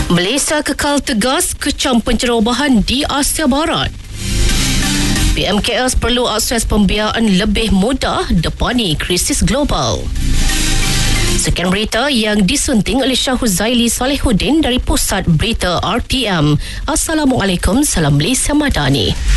Malaysia kekal tegas kecam pencerobohan di Asia Barat. PMKS perlu akses pembiayaan lebih mudah depani krisis global. Sekian berita yang disunting oleh Syahuzaili Salihuddin dari Pusat Berita RTM. Assalamualaikum, salam Malaysia Madani.